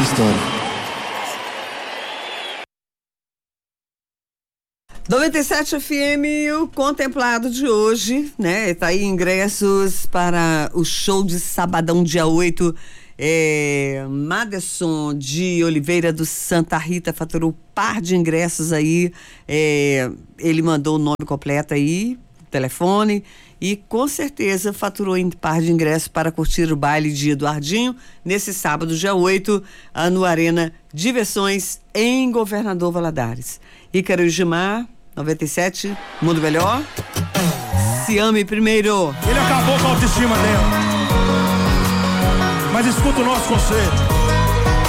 história. 97 FM, o contemplado de hoje, né? Tá aí ingressos para o show de sabadão, dia 8. Maderson de Oliveira do Santa Rita faturou par de ingressos aí. Ele mandou o nome completo aí, telefone, e com certeza faturou em par de ingressos para curtir o baile de Eduardinho nesse sábado, dia 8, no Arena Diversões em Governador Valadares. Ícaro e Gilmar, 97, Mundo Melhor. Se ame primeiro. Ele acabou com a autoestima dela. Mas escuta o nosso conselho.